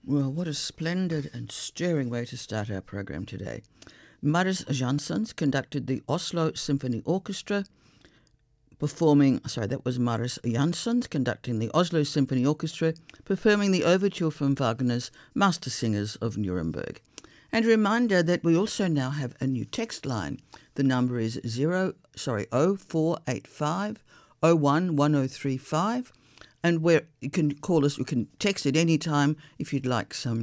Well, what a splendid and stirring way to start our program today. Maris Jansons conducted the Oslo Symphony Orchestra that was Maris Jansons conducting the Oslo Symphony Orchestra, performing the overture from Wagner's Master Singers of Nuremberg. And a reminder that we also now have a new text line. The number is 0485 011035, and where you can call us, you can text at any time if you'd like some